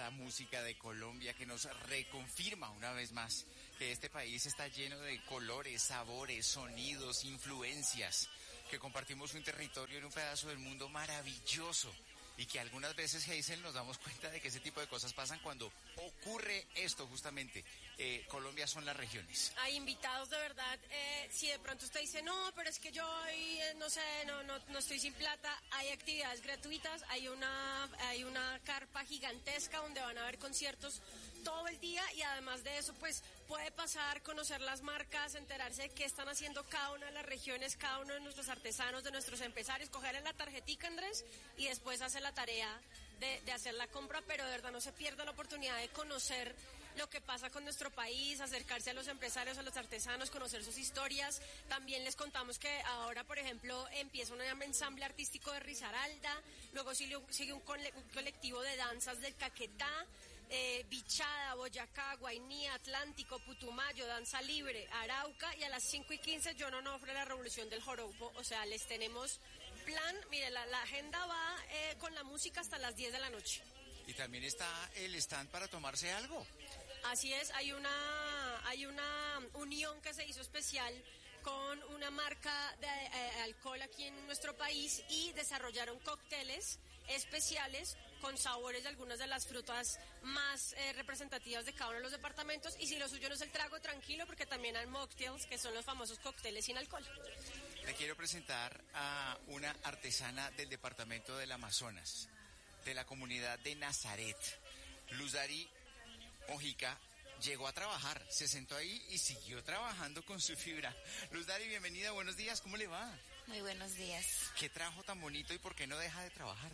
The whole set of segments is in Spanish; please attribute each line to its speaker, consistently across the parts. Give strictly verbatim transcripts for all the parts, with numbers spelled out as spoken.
Speaker 1: esta música de Colombia que nos reconfirma una vez más que este país está lleno de colores, sabores, sonidos, influencias, que compartimos un territorio en un pedazo del mundo maravilloso. Y que algunas veces, Hazel, nos damos cuenta de que ese tipo de cosas pasan cuando ocurre esto justamente. Eh, Colombia son las regiones.
Speaker 2: Hay invitados de verdad, eh, si de pronto usted dice, no, pero es que yo hoy, eh, no sé, no, no, no estoy sin plata, hay actividades gratuitas, hay una, hay una carpa gigantesca donde van a haber conciertos todo el día y además de eso, pues puede pasar, conocer las marcas, enterarse de qué están haciendo cada una de las regiones, cada uno de nuestros artesanos, de nuestros empresarios, cogerle la tarjetica, Andrés, y después hacer la tarea de, de hacer la compra, pero de verdad no se pierda la oportunidad de conocer lo que pasa con nuestro país, acercarse a los empresarios, a los artesanos, conocer sus historias. También les contamos que ahora, por ejemplo, empieza un ensamble artístico de Risaralda, luego sigue, sigue un, cole, un colectivo de danzas del Caquetá, eh, Bichada, Boyacá, Guainía, Atlántico, Putumayo, Danza Libre, Arauca, y a las cinco y quince John Onofre, la Revolución del Joropo. O sea, les tenemos plan, mire, la, la agenda va eh, con la música hasta las diez de la noche.
Speaker 1: Y también está el stand para tomarse algo.
Speaker 2: Así es, hay una, hay una unión que se hizo especial con una marca de eh, alcohol aquí en nuestro país y desarrollaron cócteles especiales con sabores de algunas de las frutas más eh, representativas de cada uno de los departamentos. Y si lo suyo no es el trago, tranquilo, porque también hay mocktails, que son los famosos cócteles sin alcohol.
Speaker 1: Le quiero presentar a una artesana del departamento del Amazonas, de la comunidad de Nazaret. Luz Dari Mojica llegó a trabajar, se sentó ahí y siguió trabajando con su fibra. Luz Dari, bienvenida, buenos días, ¿cómo le va?
Speaker 3: Muy buenos días.
Speaker 1: ¿Qué trabajo tan bonito y por qué no deja de trabajar?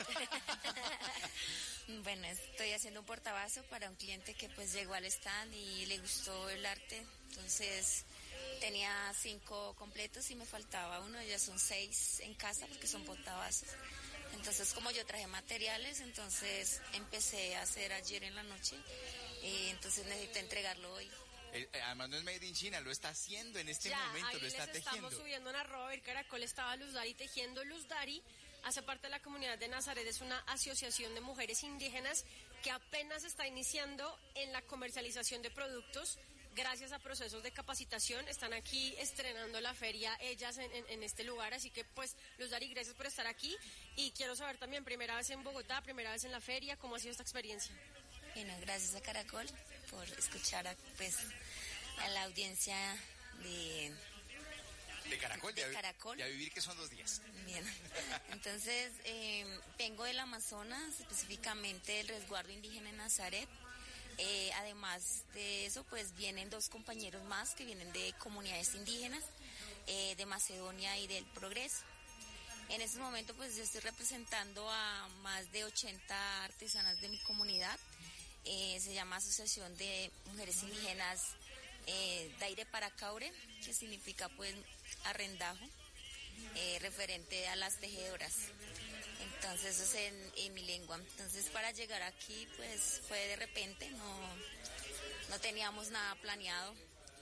Speaker 3: Bueno, estoy haciendo un portabazo para un cliente que pues llegó al stand y le gustó el arte, entonces tenía cinco completos y me faltaba uno, ya son seis en casa porque son portavasos. Entonces, como yo traje materiales, entonces empecé a hacer ayer en la noche y entonces necesito entregarlo hoy.
Speaker 1: Eh, además no es made in China, lo está haciendo en este
Speaker 2: ya,
Speaker 1: momento, lo está
Speaker 2: les
Speaker 1: tejiendo.
Speaker 2: Estamos subiendo una arroba y Caracol, estaba Luz Dari tejiendo. Luz Dari hace parte de la comunidad de Nazaret, es una asociación de mujeres indígenas que apenas está iniciando en la comercialización de productos. Gracias a procesos de capacitación, están aquí estrenando la feria ellas en, en, en este lugar, así que pues Luz Dari, gracias por estar aquí y quiero saber también, primera vez en Bogotá, primera vez en la feria, ¿cómo ha sido esta experiencia?
Speaker 3: Bueno, gracias a Caracol por escuchar a, pues, a la audiencia de...
Speaker 1: De Caracol,
Speaker 3: de
Speaker 1: de,
Speaker 3: Caracol.
Speaker 1: De a vivir, que son dos días.
Speaker 3: Bien, entonces eh, vengo del Amazonas, específicamente del resguardo indígena en Nazaret. Eh, además de eso, pues vienen dos compañeros más que vienen de comunidades indígenas, eh, de Macedonia y del Progreso. En este momento, pues yo estoy representando a más de ochenta artesanas de mi comunidad. Eh, se llama Asociación de Mujeres Indígenas eh, Daire Paracaure, que significa pues arrendajo, eh, referente a las tejedoras. Entonces eso es en, en mi lengua. Entonces para llegar aquí pues fue de repente, no, no teníamos nada planeado.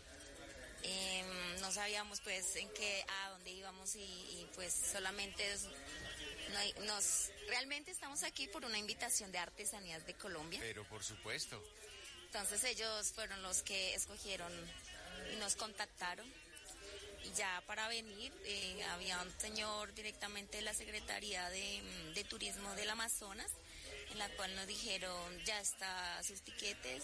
Speaker 3: Eh, no sabíamos pues en qué, a dónde íbamos y, y pues solamente es, no, nos, realmente estamos aquí por una invitación de Artesanías de Colombia.
Speaker 1: Pero por supuesto.
Speaker 3: Entonces ellos fueron los que escogieron y nos contactaron. Y ya para venir, eh, había un señor directamente de la Secretaría de, de Turismo del Amazonas, en la cual nos dijeron, ya está sus tiquetes,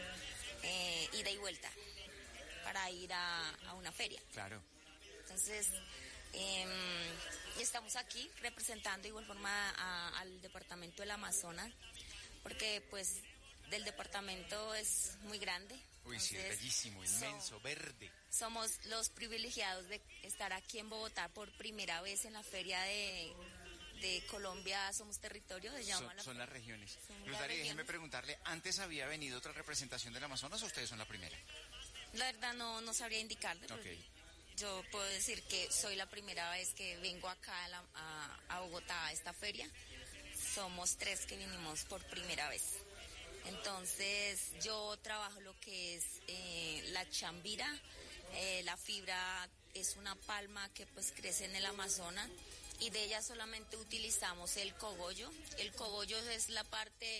Speaker 3: eh, ida y vuelta, para ir a, a una feria.
Speaker 1: Claro.
Speaker 3: Entonces, eh, estamos aquí representando de igual forma a, al departamento del Amazonas, porque pues del departamento es muy grande.
Speaker 1: Uy,
Speaker 3: entonces,
Speaker 1: sí, es bellísimo, inmenso,
Speaker 3: so,
Speaker 1: verde.
Speaker 3: Somos los privilegiados de estar aquí en Bogotá por primera vez en la feria de, de Colombia. Somos territorio, se llama
Speaker 1: Son,
Speaker 3: la
Speaker 1: son las regiones.
Speaker 3: Son
Speaker 1: Luz Dari,
Speaker 3: las
Speaker 1: déjeme
Speaker 3: regiones.
Speaker 1: preguntarle, ¿antes había venido otra representación del Amazonas o ustedes son la primera?
Speaker 3: La verdad no, no sabría indicarle.
Speaker 1: Ok.
Speaker 3: Yo puedo decir que soy la primera vez que vengo acá a, la, a, a Bogotá a esta feria. Somos tres que vinimos por primera vez. Entonces yo trabajo lo que es eh, la chambira. Eh, la fibra es una palma que pues crece en el Amazonas y de ella solamente utilizamos el cogollo. El cogollo es la parte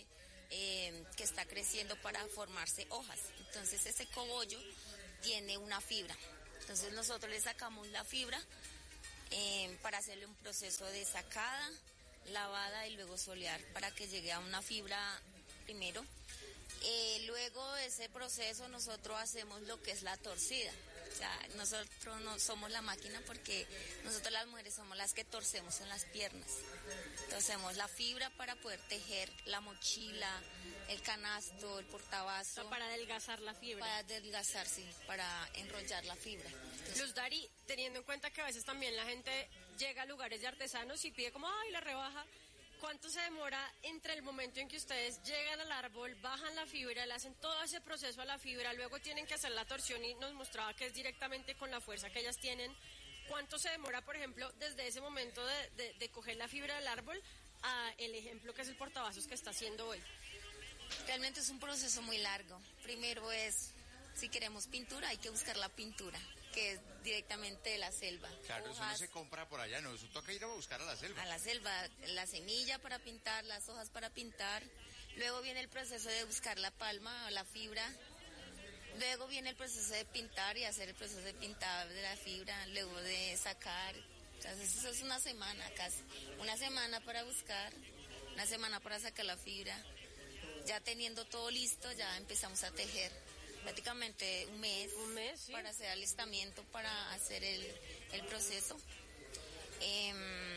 Speaker 3: eh, que está creciendo para formarse hojas. Entonces ese cogollo tiene una fibra. Entonces nosotros le sacamos la fibra eh, para hacerle un proceso de sacada, lavada y luego solear para que llegue a una fibra primero. Eh, luego de ese proceso nosotros hacemos lo que es la torcida. O sea, nosotros no somos la máquina porque nosotros las mujeres somos las que torcemos en las piernas. Torcemos la fibra para poder tejer la mochila, el canasto, el portavaso.
Speaker 2: O sea, para adelgazar la fibra.
Speaker 3: Para adelgazar, sí, para enrollar la fibra. Entonces,
Speaker 2: Luz Dari, teniendo en cuenta que a veces también la gente llega a lugares de artesanos y pide como, ay, la rebaja. ¿Cuánto se demora entre el momento en que ustedes llegan al árbol, bajan la fibra, le hacen todo ese proceso a la fibra, luego tienen que hacer la torsión y nos mostraba que es directamente con la fuerza que ellas tienen? ¿Cuánto se demora, por ejemplo, desde ese momento de, de, de coger la fibra del árbol a el ejemplo que es el portavasos que está haciendo hoy?
Speaker 3: realmente es un proceso muy largo. Primero es, si queremos pintura, hay que buscar la pintura, que es directamente de la selva.
Speaker 1: Claro, eso no se compra por allá, no, eso toca ir a buscar a la selva.
Speaker 3: A la selva, la semilla para pintar, las hojas para pintar. Luego viene el proceso de buscar la palma o la fibra. Luego viene el proceso de pintar y hacer el proceso de pintar de la fibra, luego de sacar. Entonces eso es una semana casi. Una semana para buscar, una semana para sacar la fibra. Ya teniendo todo listo, ya empezamos a tejer. Prácticamente un mes,
Speaker 2: un mes sí.
Speaker 3: Para hacer alistamiento, para hacer el, el proceso. Eh,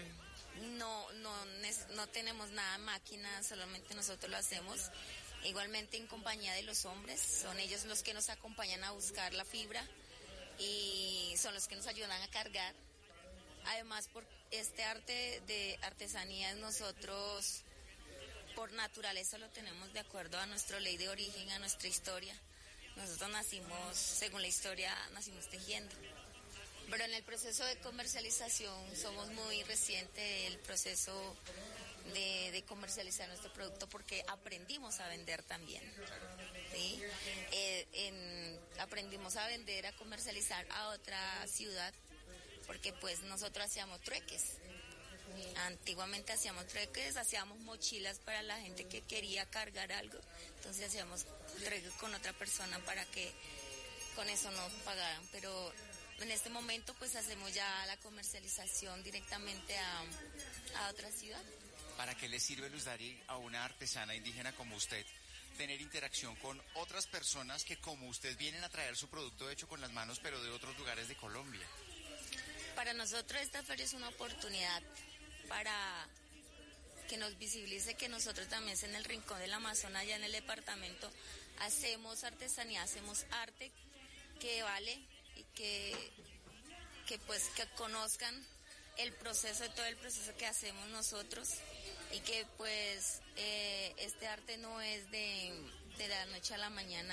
Speaker 3: no, no, no tenemos nada máquina, solamente nosotros lo hacemos. Igualmente en compañía de los hombres, son ellos los que nos acompañan a buscar la fibra y son los que nos ayudan a cargar. Además, por este arte de artesanía, nosotros por naturaleza lo tenemos de acuerdo a nuestra ley de origen, a nuestra historia. Nosotros nacimos, según la historia, nacimos tejiendo. Pero en el proceso de comercialización somos muy recientes, el proceso de, de comercializar nuestro producto, porque aprendimos a vender también, ¿sí? Eh, en, aprendimos a vender, a comercializar a otra ciudad, porque pues nosotros hacíamos trueques. Antiguamente hacíamos trueques, hacíamos mochilas para la gente que quería cargar algo, entonces hacíamos trueques con otra persona para que con eso no pagaran, pero en este momento pues hacemos ya la comercialización directamente a, a otra ciudad.
Speaker 1: ¿Para qué le sirve, Luz Dari, a una artesana indígena como usted tener interacción con otras personas que como usted vienen a traer su producto hecho con las manos pero de otros lugares de Colombia?
Speaker 3: Para nosotros esta feria es una oportunidad para que nos visibilice que nosotros también en el rincón del Amazonas, allá en el departamento, hacemos artesanía, hacemos arte que vale y que, que pues que conozcan el proceso, todo el proceso que hacemos nosotros y que pues eh, este arte no es de, de la noche a la mañana,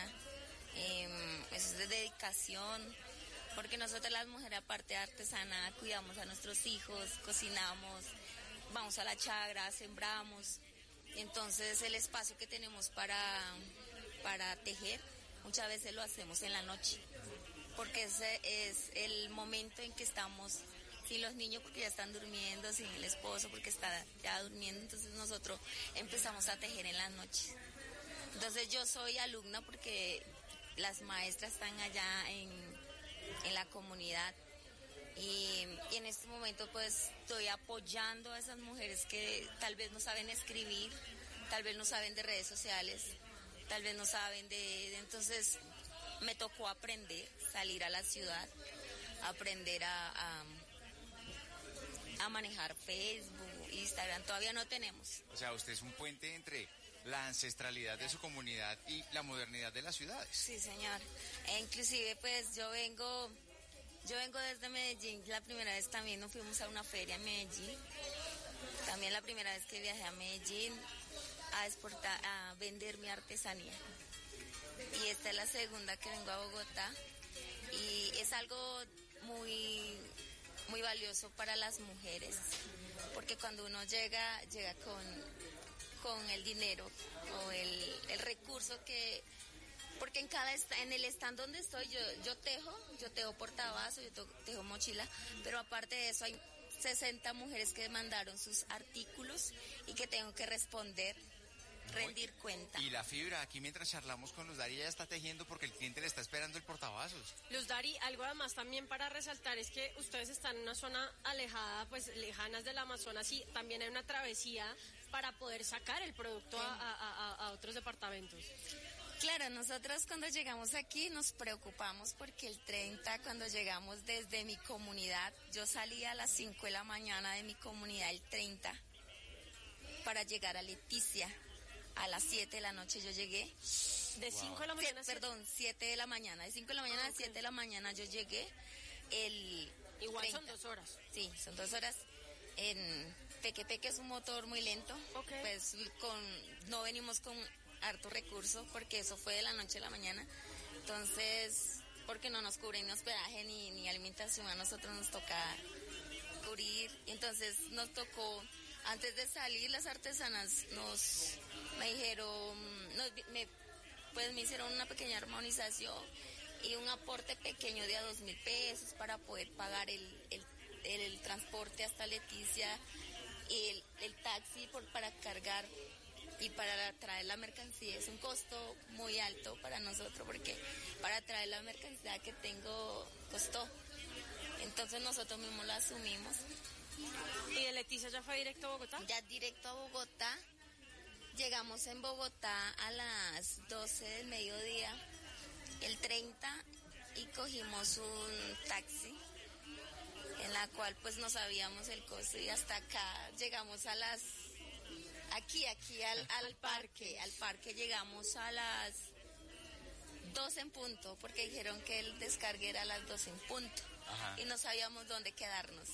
Speaker 3: eh, es de dedicación, porque nosotros las mujeres aparte de artesana cuidamos a nuestros hijos, cocinamos, vamos a la chagra, sembramos, entonces el espacio que tenemos para, para tejer muchas veces lo hacemos en la noche, porque ese es el momento en que estamos sin los niños porque ya están durmiendo, sin el esposo porque está ya durmiendo, entonces nosotros empezamos a tejer en las noches. Entonces yo soy alumna porque las maestras están allá en, en la comunidad y, y en este momento pues estoy apoyando a esas mujeres que tal vez no saben escribir, tal vez no saben de redes sociales, tal vez no saben de, de entonces me tocó aprender, salir a la ciudad, aprender a, a a manejar Facebook, Instagram, todavía no tenemos.
Speaker 1: O sea, usted es un puente entre la ancestralidad de su comunidad y la modernidad de las ciudades.
Speaker 3: Sí, señor. E inclusive, pues, yo vengo, yo vengo desde Medellín, la primera vez también nos fuimos a una feria en Medellín, también la primera vez que viajé a Medellín a exportar, a vender mi artesanía. Y esta es la segunda que vengo a Bogotá y es algo muy... muy valioso para las mujeres, porque cuando uno llega, llega con, con el dinero o el, el recurso que, porque en cada en el stand donde estoy yo, yo tejo, yo tejo portavasos, yo tejo, tejo mochila, pero aparte de eso hay sesenta mujeres que mandaron sus artículos y que tengo que responder rendir cuenta.
Speaker 1: Y la fibra, aquí mientras charlamos con Luz Dari, ella está tejiendo porque el cliente le está esperando el portavasos.
Speaker 2: Luz Dari, algo además también para resaltar es que ustedes están en una zona alejada, pues lejanas del Amazonas, y también hay una travesía para poder sacar el producto a, a, a, a otros departamentos.
Speaker 3: Claro, nosotros cuando llegamos aquí nos preocupamos porque el treinta, cuando llegamos desde mi comunidad, yo salí a las cinco de la mañana de mi comunidad el treinta para llegar a Leticia. A las siete de la noche yo llegué.
Speaker 2: ¿De cinco wow. de la mañana?
Speaker 3: Sie- perdón, siete de la mañana. De cinco de la mañana ah, okay. a siete de la mañana yo llegué. El
Speaker 2: Igual
Speaker 3: treinta.
Speaker 2: Son dos horas.
Speaker 3: Sí, son dos horas. En Peque Peque es un motor muy lento.
Speaker 2: Okay.
Speaker 3: Pues con no venimos con harto recurso porque eso fue de la noche a la mañana. Entonces, porque no nos cubren ni hospedaje ni, ni alimentación, a nosotros nos toca cubrir. Entonces nos tocó, antes de salir, las artesanas nos me dijeron, nos, me, pues me hicieron una pequeña armonización y un aporte pequeño de a dos mil pesos para poder pagar el, el, el, el transporte hasta Leticia y el, el taxi por, para cargar y para traer la mercancía. Es un costo muy alto para nosotros porque para traer la mercancía que tengo costó. Entonces nosotros mismos la asumimos.
Speaker 2: ¿Y de Leticia ya fue directo a Bogotá?
Speaker 3: Ya directo a Bogotá. Llegamos en Bogotá a las doce del mediodía, el treinta, y cogimos un taxi en la cual pues no sabíamos el costo y hasta acá llegamos a las Aquí, aquí al, al parque, al parque llegamos a las doce en punto, porque dijeron que el descargue era a las doce en punto. Ajá. Y no sabíamos dónde quedarnos.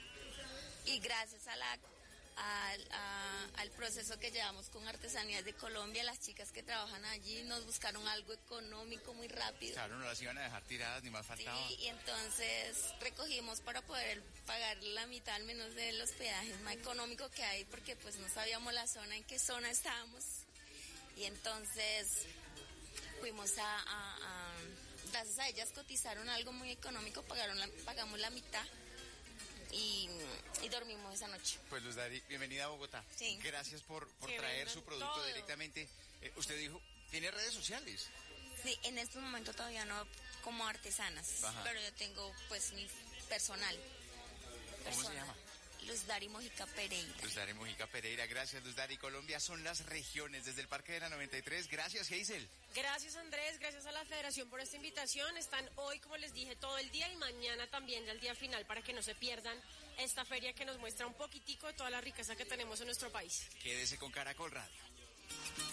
Speaker 3: Y gracias a la, a, a, al proceso que llevamos con Artesanías de Colombia, las chicas que trabajan allí nos buscaron algo económico muy rápido.
Speaker 1: Claro, no las iban a dejar tiradas, ni más faltaba.
Speaker 3: Sí, y entonces recogimos para poder pagar la mitad al menos de los hospedajes más económico que hay, porque pues no sabíamos la zona, en qué zona estábamos. Y entonces fuimos a, a, a gracias a ellas cotizaron algo muy económico, pagaron la, pagamos la mitad. Y, y dormimos esa noche.
Speaker 1: Pues Luz Dari, bienvenida a Bogotá.
Speaker 3: Sí.
Speaker 1: Gracias por, por traer su producto
Speaker 2: todo.
Speaker 1: directamente. Eh, usted dijo, ¿tiene redes sociales?
Speaker 3: Sí, en este momento todavía no como artesanas. Ajá. Pero yo tengo pues mi personal.
Speaker 1: ¿Cómo
Speaker 3: personal.
Speaker 1: se llama?
Speaker 3: Luz Dari Mojica Pereira.
Speaker 1: Luz Dari Mojica Pereira, gracias Luz Dari. Colombia son las regiones desde el Parque de la noventa y tres. Gracias, Hazel.
Speaker 2: Gracias, Andrés, gracias a la Federación por esta invitación. Están hoy, como les dije, todo el día y mañana también ya el día final para que no se pierdan esta feria que nos muestra un poquitico de toda la riqueza que tenemos en nuestro país.
Speaker 1: Quédese con Caracol Radio.